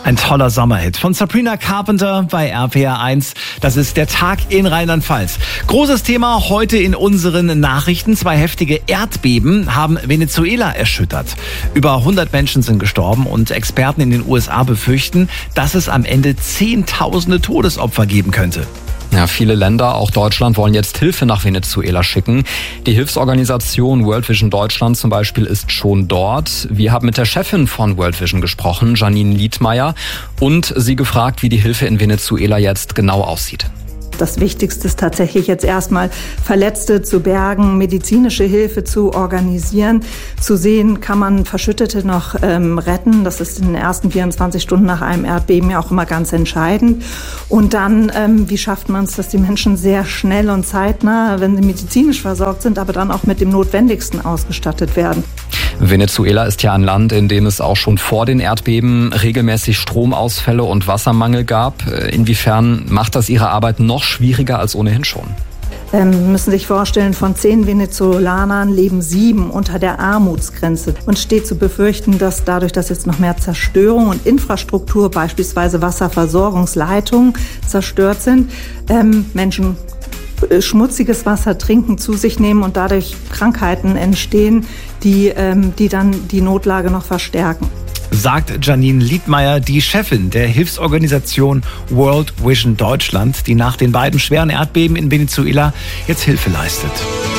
Ein toller Sommerhit von Sabrina Carpenter bei RPR 1. Das ist der Tag in Rheinland-Pfalz. Großes Thema heute in unseren Nachrichten. 2 heftige Erdbeben haben Venezuela erschüttert. Über 100 Menschen sind gestorben und Experten in den USA befürchten, dass es am Ende Zehntausende Todesopfer geben könnte. Ja, viele Länder, auch Deutschland, wollen jetzt Hilfe nach Venezuela schicken. Die Hilfsorganisation World Vision Deutschland zum Beispiel ist schon dort. Wir haben mit der Chefin von World Vision gesprochen, Janine Liedmeier, und sie gefragt, wie die Hilfe in Venezuela jetzt genau aussieht. Das Wichtigste ist tatsächlich jetzt erstmal Verletzte zu bergen, medizinische Hilfe zu organisieren, zu sehen, kann man Verschüttete noch retten. Das ist in den ersten 24 Stunden nach einem Erdbeben ja auch immer ganz entscheidend. Und dann, wie schafft man es, dass die Menschen sehr schnell und zeitnah, wenn sie medizinisch versorgt sind, aber dann auch mit dem Notwendigsten ausgestattet werden. Venezuela ist ja ein Land, in dem es auch schon vor den Erdbeben regelmäßig Stromausfälle und Wassermangel gab. Inwiefern macht das Ihre Arbeit noch schwieriger als ohnehin schon? Sie müssen sich vorstellen, von 10 Venezolanern leben 7 unter der Armutsgrenze. Und steht zu befürchten, dass dadurch, dass jetzt noch mehr Zerstörung und Infrastruktur, beispielsweise Wasserversorgungsleitungen, zerstört sind, Menschen schmutziges Wasser trinken, zu sich nehmen und dadurch Krankheiten entstehen, die dann die Notlage noch verstärken. Sagt Janine Liedmeier, die Chefin der Hilfsorganisation World Vision Deutschland, die nach den beiden schweren Erdbeben in Venezuela jetzt Hilfe leistet.